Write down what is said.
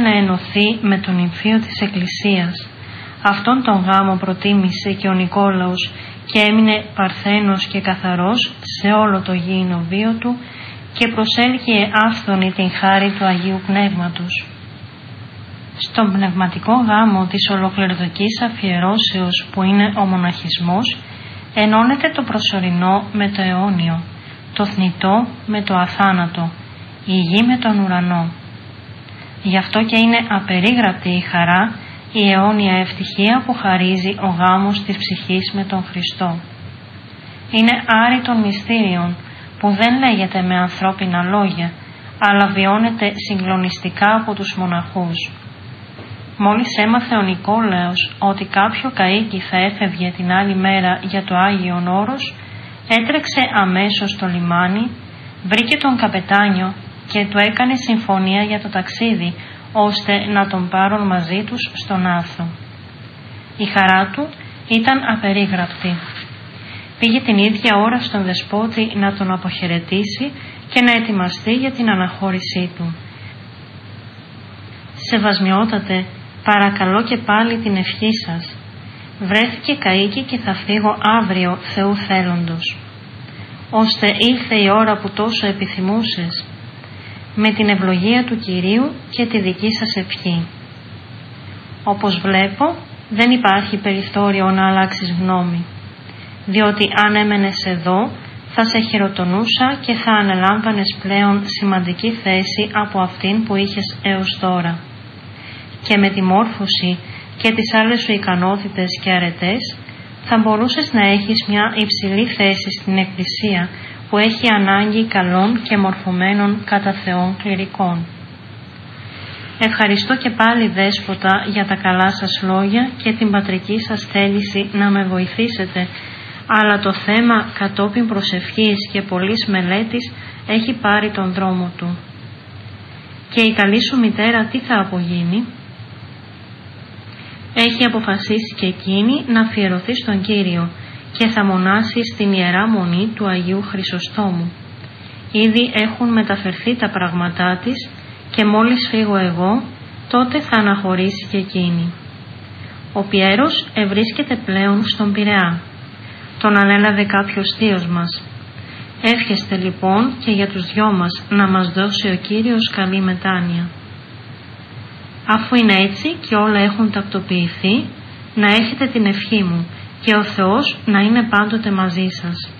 να ενωθεί με τον νυμφίο της Εκκλησίας. Αυτόν τον γάμο προτίμησε και ο Νικόλαος και έμεινε παρθένος και καθαρός σε όλο το γήινο βίο του και προσέλκυε άφθονη την χάρη του Αγίου Πνεύματος. Στον πνευματικό γάμο της ολοκληρωτικής αφιερώσεως που είναι ο μοναχισμός, ενώνεται το προσωρινό με το αιώνιο, το θνητό με το αθάνατο, η γη με τον ουρανό. Γι' αυτό και είναι απερίγραπτη η χαρά, η αιώνια ευτυχία που χαρίζει ο γάμος της ψυχής με τον Χριστό. Είναι άρη των μυστήριων που δεν λέγεται με ανθρώπινα λόγια, αλλά βιώνεται συγκλονιστικά από τους μοναχούς. Μόλις έμαθε ο Νικόλαος ότι κάποιο καΐκι θα έφευγε την άλλη μέρα για το Άγιον Όρος, έτρεξε αμέσως στο λιμάνι, βρήκε τον καπετάνιο και του έκανε συμφωνία για το ταξίδι, ώστε να τον πάρουν μαζί τους στον Άθο. Η χαρά του ήταν απερίγραπτη. Πήγε την ίδια ώρα στον δεσπότη να τον αποχαιρετήσει και να ετοιμαστεί για την αναχώρησή του. «Σεβασμιότατε, παρακαλώ και πάλι την ευχή σας. Βρέθηκε καΐκι και θα φύγω αύριο Θεού θέλοντος. Ώστε ήλθε η ώρα που τόσο επιθυμούσες, με την ευλογία του Κυρίου και τη δική σας ευχή. Όπως βλέπω, δεν υπάρχει περιθώριο να αλλάξεις γνώμη, διότι αν έμενες εδώ, θα σε χειροτονούσα και θα ανελάμβανες πλέον σημαντική θέση από αυτήν που είχες έως τώρα. Και με τη μόρφωση και τις άλλες σου ικανότητες και αρετές, θα μπορούσες να έχεις μια υψηλή θέση στην Εκκλησία που έχει ανάγκη καλών και μορφωμένων κατά Θεόν κληρικών. Ευχαριστώ και πάλι, Δέσποτα, για τα καλά σας λόγια και την πατρική σας θέληση να με βοηθήσετε, αλλά το θέμα κατόπιν προσευχής και πολλής μελέτης έχει πάρει τον δρόμο του. Και η καλή σου μητέρα τι θα απογίνει? Έχει αποφασίσει και εκείνη να αφιερωθεί στον Κύριο και θα μονάσει στην Ιερά Μονή του Αγίου Χρυσοστόμου. Ήδη έχουν μεταφερθεί τα πράγματά της και μόλις φύγω εγώ, τότε θα αναχωρήσει και εκείνη. Ο Πιέρος ευρίσκεται πλέον στον Πειραιά. Τον ανέλαβε κάποιος θείος μας. Εύχεστε λοιπόν και για τους δυο μας να μας δώσει ο Κύριος καλή μετάνοια. Αφού είναι έτσι και όλα έχουν τακτοποιηθεί, να έχετε την ευχή μου και ο Θεός να είναι πάντοτε μαζί σας.